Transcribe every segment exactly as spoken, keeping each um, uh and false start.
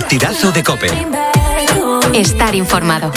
partidazo de COPE. Estar informado.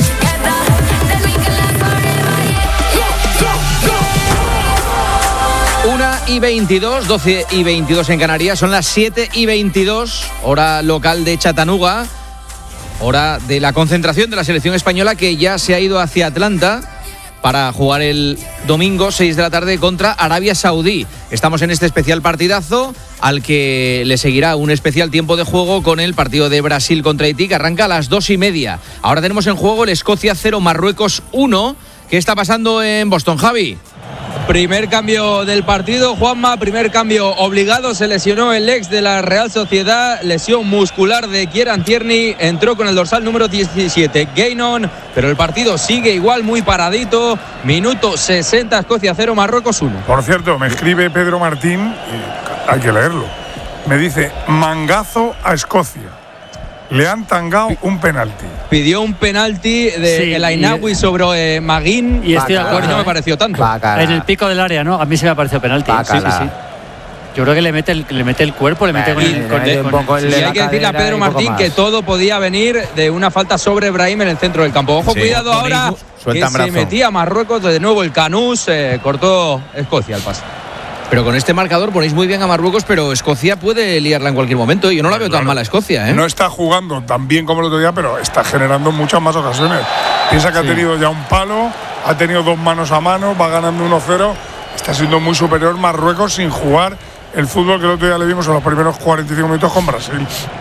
una y veintidós, doce y veintidós en Canarias, son las siete y veintidós, hora local de Chattanooga, hora de la concentración de la selección española que ya se ha ido hacia Atlanta para jugar el domingo seis de la tarde contra Arabia Saudí. Estamos en este especial partidazo al que le seguirá un especial tiempo de juego con el partido de Brasil contra Haití que arranca a las dos y media. Ahora tenemos en juego el Escocia cero, Marruecos uno. ¿Qué está pasando en Boston, Javi? Primer cambio del partido, Juanma, primer cambio obligado, se lesionó el ex de la Real Sociedad, lesión muscular de Kieran Tierney, entró con el dorsal número diecisiete, Gainon, pero el partido sigue igual, muy paradito, minuto sesenta, Escocia cero, Marruecos uno. Por cierto, me escribe Pedro Martín, y hay que leerlo, me dice, mangazo a Escocia. Le han tangado un penalti. Pidió un penalti de sí, El Ainawi sobre eh, Maguín. Y estoy de acuerdo, no me pareció tanto. Bacala. En el pico del área, ¿no? A mí se me ha parecido penalti. Sí, sí, sí. Yo creo que le mete el, le mete el cuerpo, le mete con el, con el, con el, el, Y hay que decirle a Pedro Martín que todo podía venir de una falta sobre Brahim en el centro del campo. Ojo, sí, cuidado ahora, que brazo. Se metía Marruecos, de nuevo el Canús, eh, cortó Escocia el pase. Pero con este marcador ponéis muy bien a Marruecos, pero Escocia puede liarla en cualquier momento. Yo no la veo claro, tan mala Escocia, ¿eh? No está jugando tan bien como el otro día, pero está generando muchas más ocasiones. Piensa que sí. Ha tenido ya un palo, ha tenido dos manos a mano, va ganando uno cero. Está siendo muy superior Marruecos sin jugar el fútbol que el otro día le vimos en los primeros cuarenta y cinco minutos con Brasil.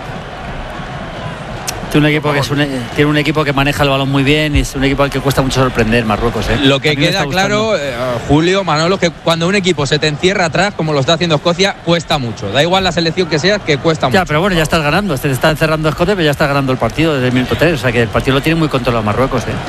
Tiene un equipo que es un, tiene un equipo que maneja el balón muy bien y es un equipo al que cuesta mucho sorprender, Marruecos, ¿eh? Lo que queda claro, eh, Julio, Manolo, que cuando un equipo se te encierra atrás, como lo está haciendo Escocia, cuesta mucho. Da igual la selección que sea, que cuesta ya, mucho. Ya, pero bueno, ya estás ganando. Te está encerrando Escocia, pero ya está ganando el partido desde el minuto tres. O sea que el partido lo tiene muy controlado Marruecos, ¿eh?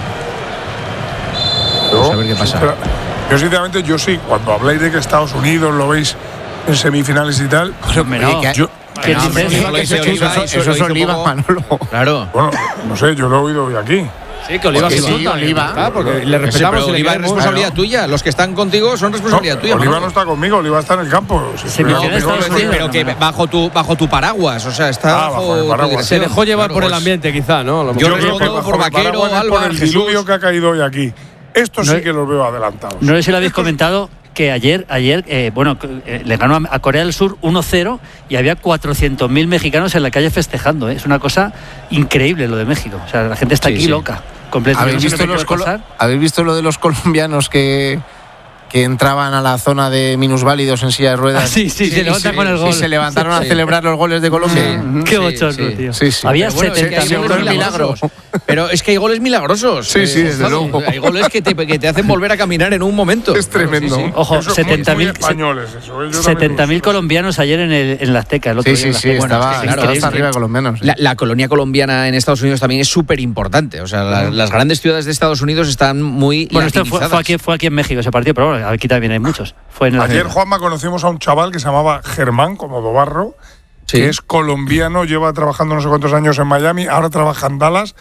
Vamos a ver qué pasa. Pero, yo sinceramente, yo sí, cuando habláis de que Estados Unidos lo veis en semifinales y tal, pero no, yo... ¿Qué no, dices? Eso, eso, eso, eso, eso es Oliva, Manolo. Claro. Bueno, no sé, yo lo he oído hoy aquí. Sí, que Oliva sí, sí, Oliva. Ah, porque le respetamos. Sí, Oliva es responsabilidad claro. tuya. Los que están contigo son responsabilidad no, tuya. Oliva Manolo. no está conmigo, Oliva está en el campo. Sí, sí, no, pero, pero que bajo tu, bajo tu paraguas, o sea, está ah, bajo, bajo tu Se dejó llevar claro, por pues, el ambiente, quizá, ¿no? Yo, yo creo que bajo por Vaquero, Alba, por el diluvio que ha caído hoy aquí. Esto sí no, que los veo adelantados. No sé si lo habéis comentado. Que ayer, ayer eh, bueno, eh, le ganó a Corea del Sur uno cero y había cuatrocientos mil mexicanos en la calle festejando, ¿eh? Es una cosa increíble lo de México. O sea, la gente está sí, aquí sí. loca, completamente. ¿Habéis visto, los colo- ¿Habéis visto lo de los colombianos que, que entraban a la zona de minusválidos en silla de ruedas? Ah, sí, sí, sí, se levantan sí, con el gol. Y se levantaron sí. a celebrar los goles de Colombia. Sí. Qué bochorno, sí, tío. Sí, sí. Había bueno, setenta es que hay goles milagros. Pero es que hay goles milagrosos. Sí, sí, desde eh, luego. Hay goles que te, que te hacen volver a caminar en un momento. Es tremendo. Sí, sí. Ojo, setenta mil setenta mil colombianos ayer en, el, en la Azteca. El otro sí, día sí, sí, bueno, estaba, es que estaba hasta arriba de colombianos. La, la colonia colombiana en Estados Unidos también es súper importante. O sea, la, las grandes ciudades de Estados Unidos están muy Bueno, esto fue, fue, aquí, fue aquí en México ese partido, pero bueno, aquí también hay muchos. Fue en Ayer, Juanma, conocimos a un chaval que se llamaba Germán, como Dobarro, sí. que es colombiano, lleva trabajando no sé cuántos años en Miami, ahora trabaja en Dallas.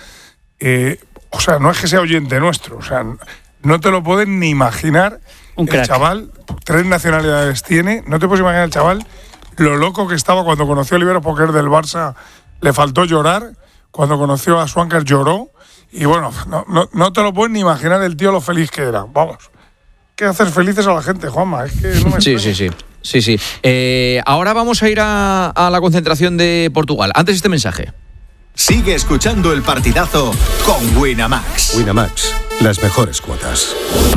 Eh, o sea, no es que sea oyente nuestro, o sea, no te lo pueden ni imaginar. Un el chaval, tres nacionalidades tiene, no te puedes imaginar el chaval lo loco que estaba cuando conoció a Olivera, porque es del Barça, le faltó llorar, cuando conoció a Swankar lloró, y bueno, no, no, no te lo puedes ni imaginar el tío lo feliz que era, vamos. Que hacer felices a la gente, Juanma, es que no me Sí, sí, sí. Sí, sí. Eh, ahora vamos a ir a, a la concentración de Portugal. Antes este mensaje. Sigue escuchando el partidazo con Winamax. Winamax, las mejores cuotas.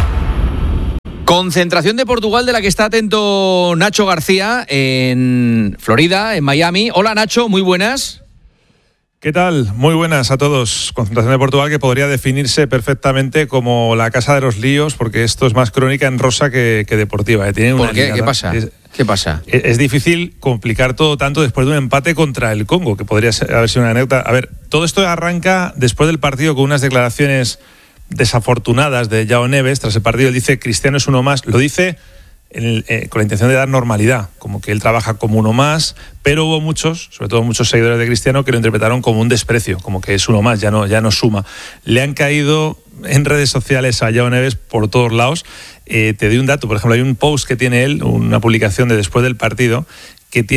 Concentración de Portugal de la que está atento Nacho García en Florida, en Miami. Hola Nacho, muy buenas. ¿Qué tal? Muy buenas a todos. Concentración de Portugal que podría definirse perfectamente como la casa de los líos, porque esto es más crónica en rosa que, que deportiva. ¿eh? Tiene una ¿Por qué? liada. ¿Qué pasa? Es, ¿Qué pasa? Es, es difícil complicar todo tanto después de un empate contra el Congo, que podría ser, haber sido una anécdota. A ver, todo esto arranca después del partido con unas declaraciones desafortunadas de João Neves. Tras el partido él dice Cristiano es uno más. Lo dice El, eh, con la intención de dar normalidad, como que él trabaja como uno más, pero hubo muchos, sobre todo muchos seguidores de Cristiano, que lo interpretaron como un desprecio, como que es uno más, ya no, ya no suma. Le han caído en redes sociales a João Neves por todos lados. Eh, te doy un dato, por ejemplo, hay un post que tiene él, una publicación de después del partido, que tiene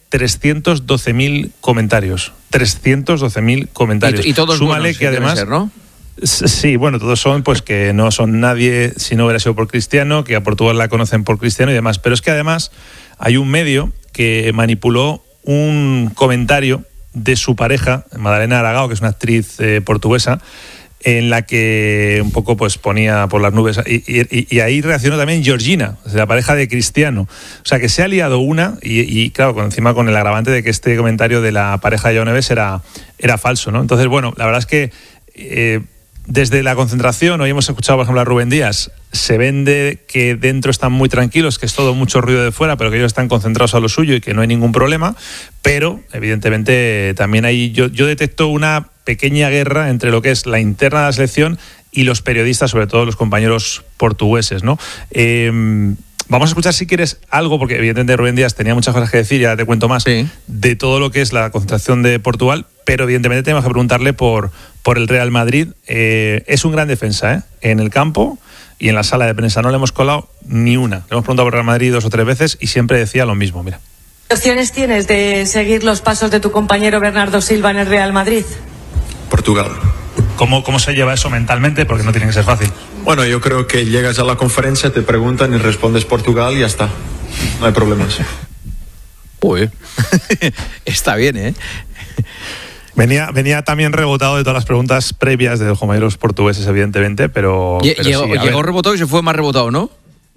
trescientos doce mil comentarios. trescientos doce mil comentarios. Y, y todos Súmale buenos, que además, ser, ¿no? Sí, bueno, todos son pues que no son nadie si no hubiera sido por Cristiano, que a Portugal la conocen por Cristiano y demás. Pero es que además hay un medio que manipuló un comentario de su pareja, Madalena Aragao, que es una actriz eh, portuguesa, en la que un poco pues ponía por las nubes y, y, y ahí reaccionó también Georgina, la pareja de Cristiano. O sea que se ha liado una y, y claro, con, encima con el agravante de que este comentario de la pareja de Joao Neves era, era falso, ¿no? Entonces, bueno, la verdad es que eh, desde la concentración, hoy hemos escuchado por ejemplo a Rubén Díaz, se vende que dentro están muy tranquilos, que es todo mucho ruido de fuera, pero que ellos están concentrados a lo suyo y que no hay ningún problema, pero evidentemente también hay, yo, yo detecto una pequeña guerra entre lo que es la interna de la selección y los periodistas, sobre todo los compañeros portugueses, ¿no? Eh, vamos a escuchar si quieres algo, porque evidentemente Rubén Díaz tenía muchas cosas que decir, ya te cuento más, sí, de todo lo que es la concentración de Portugal, pero evidentemente tenemos que preguntarle por, por el Real Madrid. Eh, es un gran defensa, ¿eh? En el campo y en la sala de prensa no le hemos colado ni una. Le hemos preguntado por Real Madrid dos o tres veces y siempre decía lo mismo, mira. ¿Qué opciones tienes de seguir los pasos de tu compañero Bernardo Silva en el Real Madrid? Portugal. ¿Cómo, ¿Cómo se lleva eso mentalmente? Porque no tiene que ser fácil. Bueno, yo creo que llegas a la conferencia, te preguntan y respondes Portugal y ya está. No hay problemas. Uy, está bien, ¿eh? Venía, venía también rebotado de todas las preguntas previas de los compañeros portugueses, evidentemente, pero... Lle- pero llegó sí, a llegó ver. rebotado y se fue más rebotado, ¿no?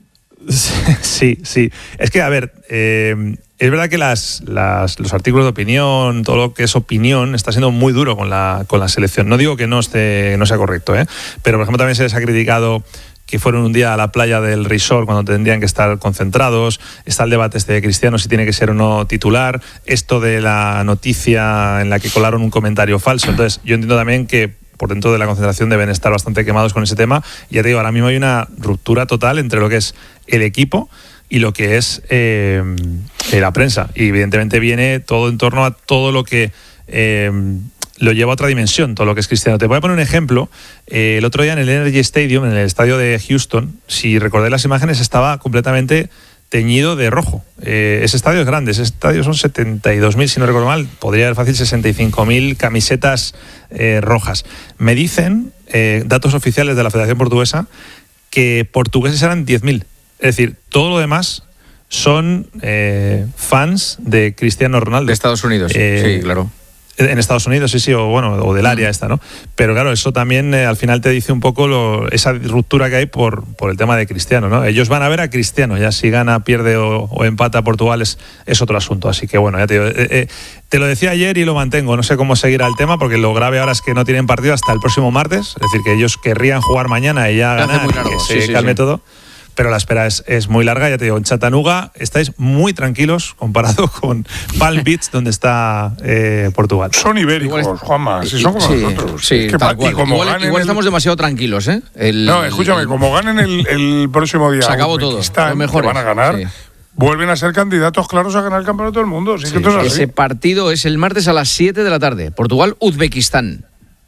Sí, sí. Es que, a ver, eh, es verdad que las, las, los artículos de opinión, todo lo que es opinión, está siendo muy duro con la, con la selección. No digo que no, esté, no sea correcto, ¿eh? Pero, por ejemplo, también se les ha criticado que fueron un día a la playa del resort cuando tendrían que estar concentrados. Está el debate este de Cristiano, si tiene que ser o no titular. Esto de la noticia en la que colaron un comentario falso. Entonces, yo entiendo también que por dentro de la concentración deben estar bastante quemados con ese tema. Y ya te digo, ahora mismo hay una ruptura total entre lo que es el equipo y lo que es eh, la prensa. Y evidentemente viene todo en torno a todo lo que... Eh, lo lleva a otra dimensión, todo lo que es Cristiano. Te voy a poner un ejemplo. Eh, el otro día en el Energy Stadium, en el estadio de Houston, si recordáis las imágenes, estaba completamente teñido de rojo. Eh, ese estadio es grande, ese estadio son setenta y dos mil, si no recuerdo mal, podría haber fácil sesenta y cinco mil camisetas eh, rojas. Me dicen, eh, datos oficiales de la Federación Portuguesa, que portugueses eran diez mil. Es decir, todo lo demás son eh, fans de Cristiano Ronaldo. De Estados Unidos, Eh, sí, claro. En Estados Unidos, sí, sí, o bueno, o del área esta, ¿no? Pero claro, eso también eh, al final te dice un poco lo, esa ruptura que hay por, por el tema de Cristiano, ¿no? Ellos van a ver a Cristiano, ya si gana, pierde o, o empata Portugal es, es otro asunto. Así que bueno, ya te digo, eh, eh, te lo decía ayer y lo mantengo, no sé cómo seguirá el tema, porque lo grave ahora es que no tienen partido hasta el próximo martes, es decir, que ellos querrían jugar mañana y ya ganar, y que se sí, sí, calme sí. todo. Pero la espera es, es muy larga, ya te digo, en Chattanooga estáis muy tranquilos comparado con Palm Beach, donde está eh, Portugal. Son ibéricos, Juanma, si son como Sí, nosotros. sí, Es que tal pa- cual. y como Igual, ganen igual el- estamos demasiado tranquilos, ¿eh? El- No, escúchame, el- como ganen el, el próximo día Se acabó todo, Uzbekistán, los mejores, que van a ganar, sí. vuelven a ser candidatos claros a ganar el campeonato del mundo. Sí, Sí, que esto es así. ese partido es el martes a las siete de la tarde. Portugal-Uzbekistán.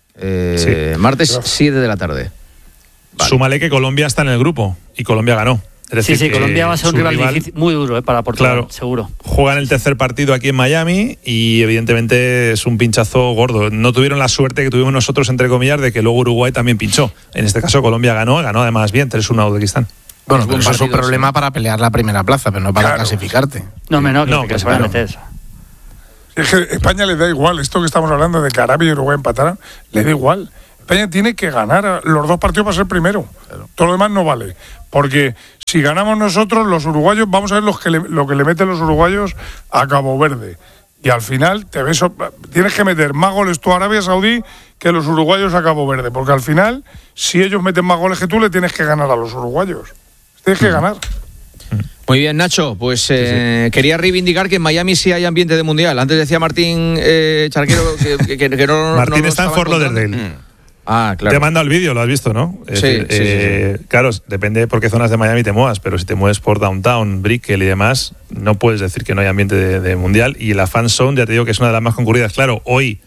Eh, Sí. Martes siete de la tarde. Vale. Súmale que Colombia está en el grupo y Colombia ganó. Es Sí, decir, sí, que Colombia va a ser un su rival, difícil, muy duro eh, para Portugal, Claro. seguro. Juegan el tercer partido aquí en Miami y evidentemente es un pinchazo gordo. No tuvieron la suerte que tuvimos nosotros, entre comillas, de que luego Uruguay también pinchó. En este caso Colombia ganó, ganó además bien, tres uno a Uzbekistán. Bueno, pero buen eso es un partido, problema sí. para pelear la primera plaza, pero no para Claro. clasificarte. No, menos que, No, que pues se van a claro. meter eso. Es que España le da igual, esto que estamos hablando de que Arabia y Uruguay empataran, le da igual. España tiene que ganar los dos partidos para ser primero. Todo lo demás no vale. Porque si ganamos nosotros, los uruguayos, vamos a ver los que le- lo que le meten los uruguayos a Cabo Verde. Y al final te ves, tienes que meter más goles tú a Arabia Saudí que los uruguayos a Cabo Verde. Porque al final, si ellos meten más goles que tú, le tienes que ganar a los uruguayos. Tienes que ganar. Muy bien, Nacho. Pues eh, quería reivindicar que en Miami sí hay ambiente de mundial. Antes decía Martín eh, Charquero que, que- que no. Martín no lo está en estaba Fort contando. Lauderdale. Ah, claro. Te he mandado el vídeo, lo has visto, ¿no? Es Sí, decir, sí, sí, eh, Claro, depende de por qué zonas de Miami te muevas, pero si te mueves por Downtown, Brickell y demás, no puedes decir que no hay ambiente de, de mundial. Y la fan zone, ya te digo que es una de las más concurridas. Claro, hoy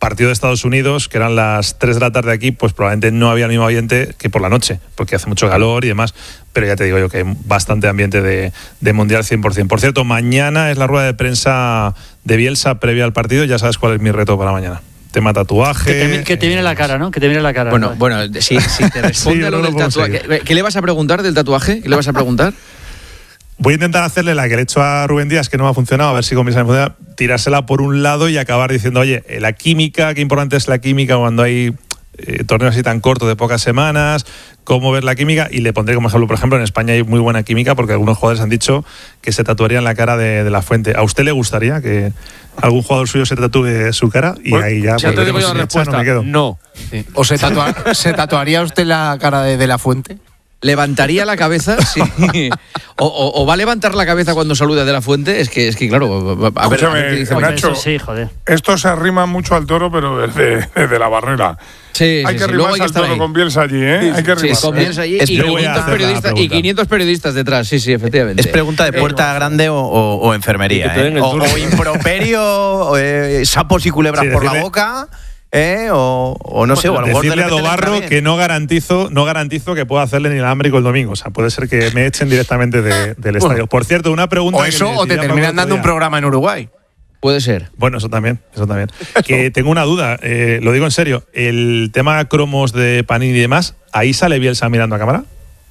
partido de Estados Unidos, que eran las tres de la tarde aquí, pues probablemente no había el mismo ambiente que por la noche, porque hace mucho calor y demás, pero ya te digo yo que bastante ambiente de, de Mundial cien por ciento. Por cierto, mañana es la rueda de prensa de Bielsa previa al partido, ya sabes cuál es mi reto para mañana. Tema tatuaje. Que te, que te viene la cara, ¿no? Que te viene la cara. Bueno, ¿no? bueno, si, si te responde Sí, a lo no del lo puedo tatuaje. seguir. ¿Qué, ¿Qué le vas a preguntar del tatuaje? ¿Qué le vas a preguntar? Voy a intentar hacerle la que le he hecho a Rubén Díaz, que no me ha funcionado, a ver si con mis amigos funciona, tirársela por un lado y acabar diciendo, oye, la química, qué importante es la química cuando hay eh, torneos así tan cortos de pocas semanas, cómo ver la química, y le pondré como ejemplo, por ejemplo, en España hay muy buena química porque algunos jugadores han dicho que se tatuarían la cara de, de La Fuente. ¿A usted le gustaría que algún jugador suyo se tatúe su cara? Y Pues, ahí ya, ya te digo yo la si me respuesta, echan, no me quedo. no. Sí. ¿O se, tatua- ¿se tatuaría usted la cara de, de La Fuente? ¿Levantaría la cabeza? Sí. O, o, o va a levantar la cabeza cuando saluda de La Fuente? Es que, es que claro, a ver, a ver qué dice. Nacho, Eso sí, joder. esto se arrima mucho al toro, pero desde, desde la barrera. Sí, hay sí, que sí. Luego hay arrimarse que al estar toro ahí. con Bielsa allí, ¿eh? Hay que Sí, arrimarse. con Bielsa allí Es- y yo voy a quinientos, hacer la periodistas, y pregunta. quinientos periodistas detrás. Sí, sí, efectivamente. Es pregunta de puerta grande o, o- o enfermería. Y que te den ¿eh? el O, turno. o improperio, o, eh, sapos y culebras Sí, por la decirle- boca, ¿eh? o, o no sé, o a lo mejor de Decirle a repente le entra Dobarro bien. que no garantizo, no garantizo que pueda hacerle ni el alámbrico el domingo. O sea, puede ser que me echen directamente de- del estadio. Por cierto, una pregunta. O que eso, me o te decía terminan Pablo dando un otro día. programa en Uruguay. Puede ser. Bueno, eso también, eso también. Que tengo una duda, eh, lo digo en serio. El tema cromos de Panini y demás, ¿ahí sale Bielsa mirando a cámara?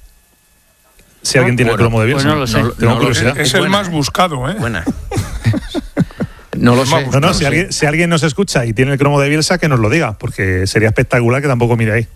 Si alguien tiene Bueno, el cromo de Bielsa. pues no lo sé. Tengo No lo curiosidad. Es el más buscado, ¿eh? Buena. No lo sé. No, no, si alguien, si alguien nos escucha y tiene el cromo de Bielsa, que nos lo diga, porque sería espectacular que tampoco mire ahí.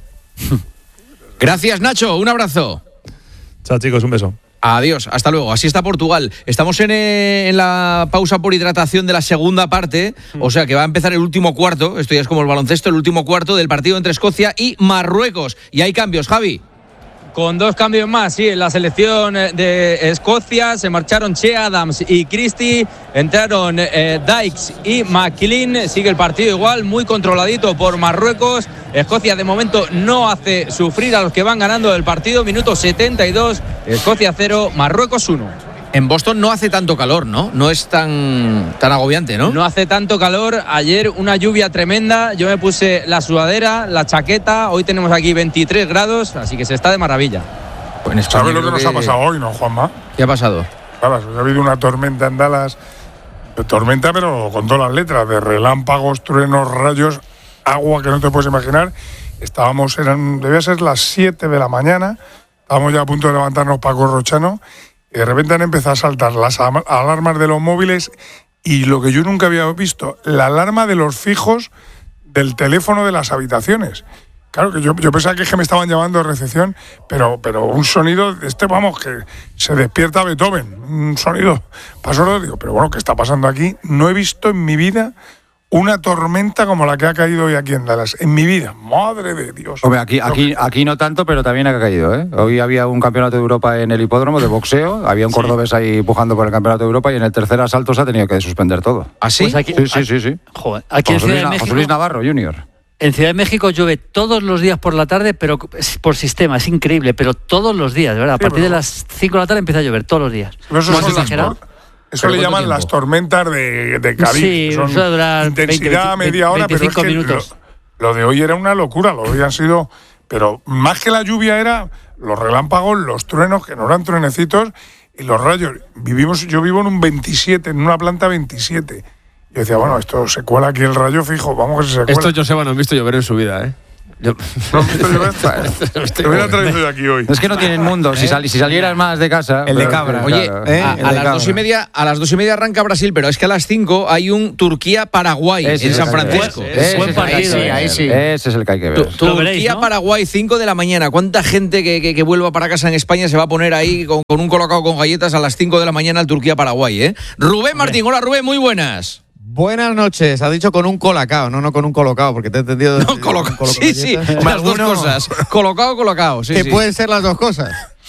Gracias, Nacho. Un abrazo. Chao, chicos, un beso. Adiós, hasta luego. Así está Portugal. Estamos en, eh, en la pausa por hidratación de la segunda parte, o sea que va a empezar el último cuarto, esto ya es como el baloncesto, el último cuarto del partido entre Escocia y Marruecos. Y hay cambios, Javi. Con dos cambios más, sí, en la selección de Escocia se marcharon Che Adams y Christie, entraron eh, Dykes y McLean, sigue el partido igual, muy controladito por Marruecos. Escocia de momento no hace sufrir a los que van ganando el partido, minuto setenta y dos, Escocia cero, Marruecos uno. En Boston no hace tanto calor, ¿no? No es tan, tan agobiante, ¿no? No hace tanto calor. Ayer una lluvia tremenda. Yo me puse la sudadera, la chaqueta. Hoy tenemos aquí veintitrés grados, así que se está de maravilla. En España ¿Sabes lo que creo nos ha pasado hoy, no, Juanma? ¿Qué ha pasado? Dallas, ha habido una tormenta en Dallas. Tormenta, pero con todas las letras, de relámpagos, truenos, rayos, agua que no te puedes imaginar. Estábamos, eran, debía ser las siete de la mañana. Estábamos ya a punto de levantarnos Paco Rochano. Y de repente han empezado a saltar las am- alarmas de los móviles y lo que yo nunca había visto, la alarma de los fijos del teléfono de las habitaciones. Claro, que yo, yo pensaba que es que me estaban llamando de recepción, pero, pero un sonido, de este, vamos, que se despierta Beethoven, un sonido. Pasó, digo, pero bueno, ¿qué está pasando aquí? No he visto en mi vida una tormenta como la que ha caído hoy aquí en Dallas. En mi vida, madre de Dios. Hombre, aquí, aquí, aquí no tanto, pero también ha caído, ¿eh? Hoy había un campeonato de Europa en el hipódromo de boxeo, había un Sí. cordobés ahí empujando por el campeonato de Europa y en el tercer asalto se ha tenido que suspender todo. ¿Ah, sí? Pues aquí, Sí, sí, sí, sí. Joder, aquí en José Ciudad Luis, de México, José Luis Navarro, junior. en Ciudad de México llueve todos los días por la tarde, pero por sistema, es increíble, pero todos los días, de verdad. A Sí, partir de pero- las cinco de la tarde empieza a llover, todos los días. Pero eso ¿No son has las exagerado? tor- Eso le ¿Pero llaman cuánto las tiempo? tormentas de, de Caribe. Sí, que son eso dura intensidad veinte, media hora, pero es veinticinco que minutos. Lo, lo de hoy era una locura, lo de hoy han sido... Pero más que la lluvia era los relámpagos, los truenos, que no eran truenecitos, y los rayos. Vivimos, yo vivo en un veintisiete, en una planta veintisiete. Yo decía, bueno, esto se cuela aquí el rayo fijo, vamos que se cuela. Esto Joseba no han visto llover en su vida, ¿eh? Yo- ¿No has visto llover? Te hubiera traído yo aquí hoy. Es que no tienen mundo, si, sal- si salieras más de casa... El de pero- cabra. Oye, claro, ¿eh? a, El a de las dos y cabra. media, a las dos y media arranca Brasil, pero es que a las cinco hay un Turquía-Paraguay Ese en es San el que- Francisco. ese Buen es el que hay partido, que ¿eh? ver. Ahí sí. Ese es el que hay que ver. Tu- Lo veréis, ¿no? Turquía-Paraguay, cinco de la mañana. ¿Cuánta gente que, que, que vuelva para casa en España se va a poner ahí con, con un colocado con galletas a las cinco de la mañana al Turquía-Paraguay? ¿eh? Rubén Martín, hola Rubén, muy buenas. Buenas noches, ha dicho con un colacao, no, no con un colocado, porque te he entendido. No, coloca- sí, sí, las dos cosas. Colocado, colocado. Sí, que sí. pueden ser las dos cosas.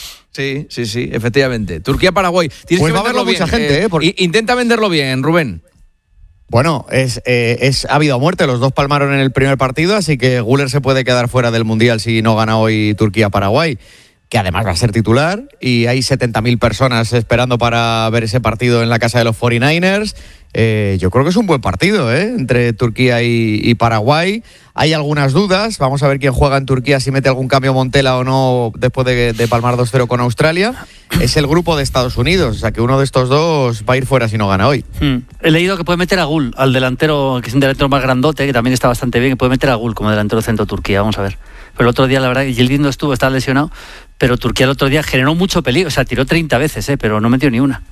Sí, sí, sí, efectivamente. Turquía-Paraguay. Tienes Pues que va a verlo venderlo mucha bien, gente, ¿eh? Porque- I- Intenta venderlo bien, Rubén. Bueno, es, eh, es ha habido muerte, los dos palmaron en el primer partido, así que Güler se puede quedar fuera del Mundial si no gana hoy Turquía-Paraguay, que además va a ser titular, y hay setenta mil personas esperando para ver ese partido en la casa de los cuarenta y nueve ers. Eh, yo creo que es un buen partido, ¿eh? Entre Turquía y, y Paraguay. Hay algunas dudas. Vamos a ver quién juega en Turquía, si mete algún cambio Montela o no después de, de palmar dos cero con Australia. Es el grupo de Estados Unidos, o sea que uno de estos dos va a ir fuera si no gana hoy. Hmm. He leído que puede meter a Gul, al delantero, que es un delantero más grandote, que también está bastante bien, que puede meter a Gul como delantero centro Turquía. Vamos a ver. Pero el otro día, la verdad, Yildiz no estuvo, estaba lesionado, pero Turquía el otro día generó mucho peligro, o sea, tiró treinta veces, ¿eh? Pero no metió ni una.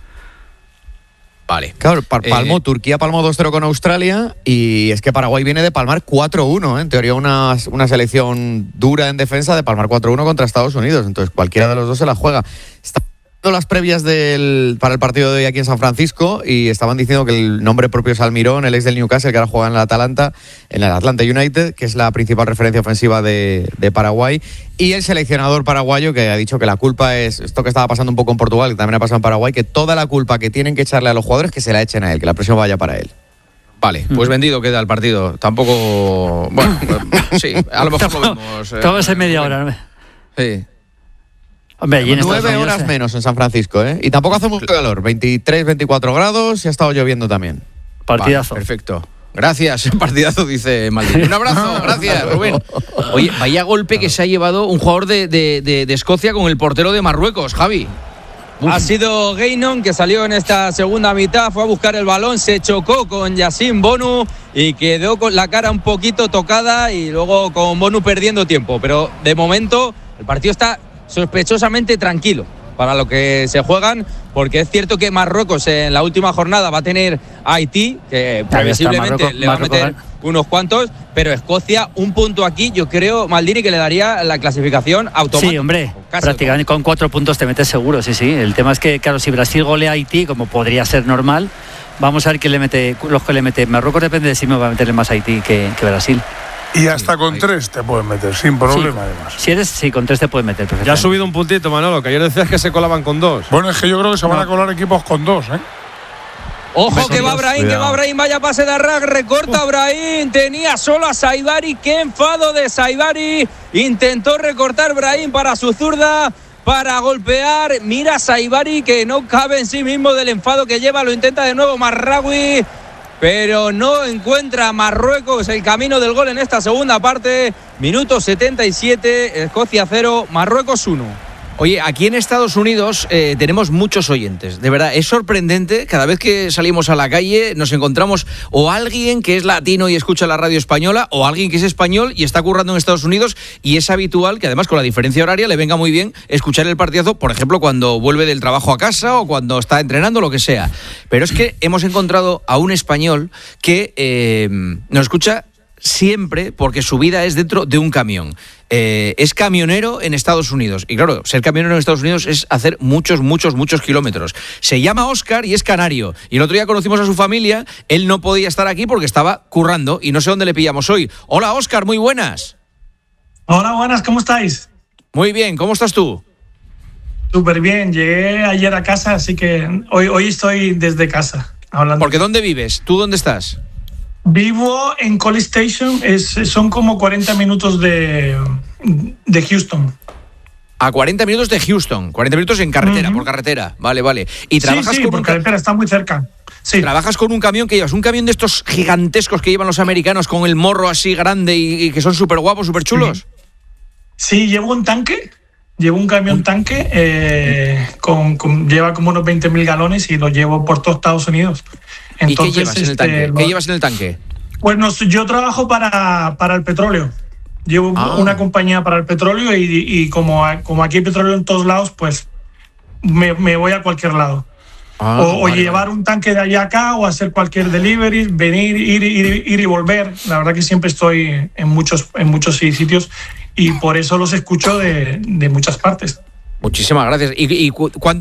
Vale. Claro, palmó, eh, Turquía palmó dos cero con Australia y es que Paraguay viene de palmar cuatro uno, ¿eh? En teoría una, una selección dura en defensa de palmar cuatro uno contra Estados Unidos, entonces cualquiera de los dos se la juega. Está las previas del, para el partido de hoy aquí en San Francisco y estaban diciendo que el nombre propio es Almirón, el ex del Newcastle, que ahora juega en el Atalanta, en el Atlanta United, que es la principal referencia ofensiva de, de Paraguay, y el seleccionador paraguayo que ha dicho que la culpa es esto que estaba pasando un poco en Portugal, que también ha pasado en Paraguay, que toda la culpa que tienen que echarle a los jugadores que se la echen a él, que la presión vaya para él. Vale, pues vendido queda el partido. Tampoco... Bueno, sí, a lo mejor lo vemos. Eh, Todo va a ser media hora, ¿no? Sí. Hombre, allí en nueve horas eh. menos en San Francisco, ¿eh? Y tampoco hace mucho calor, veintitrés, veinticuatro grados y ha estado lloviendo también. Partidazo. Vale, perfecto. Gracias, partidazo, dice Maldini. Un abrazo, gracias, Rubén. Oye, vaya golpe que se ha llevado un jugador de, de, de, de Escocia con el portero de Marruecos, Javi. Uf. Ha sido Gainon, que salió en esta segunda mitad, fue a buscar el balón, se chocó con Yassine Bonu y quedó con la cara un poquito tocada y luego con Bonu perdiendo tiempo. Pero de momento el partido está sospechosamente tranquilo para lo que se juegan, porque es cierto que Marruecos en la última jornada va a tener a Haití, que previsiblemente le va a meter unos cuantos, pero Escocia, un punto aquí, yo creo, Maldini, que le daría la clasificación automática. Sí, hombre, prácticamente con cuatro puntos te metes seguro, sí, sí. El tema es que, claro, si Brasil golea a Haití, como podría ser normal, vamos a ver quién le mete, los que le mete. Marruecos depende de si me va a meterle más a Haití que, que Brasil. Y hasta con tres te pueden meter, sin problema, sí. además. Si eres, sí, con tres te pueden meter. Ya ha subido un puntito, Manolo, que ayer decías que se colaban con dos. Bueno, es que yo creo que se van no. a colar equipos con dos, ¿eh? Ojo que va Brahim, que va Brahim, vaya pase de Arrag, recorta Brahim, tenía solo a Saibari, qué enfado de Saibari, intentó recortar Brahim para su zurda, para golpear, mira Saibari que no cabe en sí mismo del enfado que lleva, lo intenta de nuevo Marraoui, pero no encuentra Marruecos el camino del gol en esta segunda parte. Minuto setenta y siete, Escocia cero, Marruecos uno. Oye, aquí en Estados Unidos eh, tenemos muchos oyentes. De verdad, es sorprendente. Cada vez que salimos a la calle nos encontramos o alguien que es latino y escucha la radio española o alguien que es español y está currando en Estados Unidos, y es habitual que además con la diferencia horaria le venga muy bien escuchar el partidazo, por ejemplo, cuando vuelve del trabajo a casa o cuando está entrenando, lo que sea. Pero es que hemos encontrado a un español que eh, nos escucha siempre porque su vida es dentro de un camión. Eh, es camionero en Estados Unidos. Y claro, ser camionero en Estados Unidos es hacer muchos, muchos, muchos kilómetros. Se llama Óscar y es canario. Y el otro día conocimos a su familia. Él no podía estar aquí porque estaba currando y no sé dónde le pillamos hoy. Hola, Óscar, muy buenas. Hola, buenas, ¿cómo estáis? Muy bien, ¿cómo estás tú? Súper bien, llegué ayer a casa, así que hoy, hoy estoy desde casa hablando. Porque ¿dónde vives? ¿Tú dónde estás? Vivo en College Station, es, son como cuarenta minutos de, de Houston. A cuarenta minutos de Houston, cuarenta minutos en carretera, uh-huh. por carretera, vale, vale. Y trabajas sí, sí, con por un carretera, está muy cerca. Sí. Trabajas con un camión que llevas, un camión de estos gigantescos que llevan los americanos con el morro así grande y, y que son súper guapos, súper chulos. Sí. sí, llevo un tanque, llevo un camión tanque, eh, con, con, lleva como unos veinte mil galones y lo llevo por todo Estados Unidos. Entonces, ¿y qué llevas en el tanque? Este, ¿Qué llevas en el tanque? Pues no, yo trabajo para, para el petróleo. Llevo ah. una compañía para el petróleo y, y como, como aquí hay petróleo en todos lados, pues me, me voy a cualquier lado. Ah, o, vale, o llevar vale. un tanque de allá acá o hacer cualquier delivery, venir, ir, ir, ir y volver. La verdad que siempre estoy en muchos, en muchos sitios y por eso los escucho de, de muchas partes. Muchísimas gracias. ¿Y, y cu- cuánto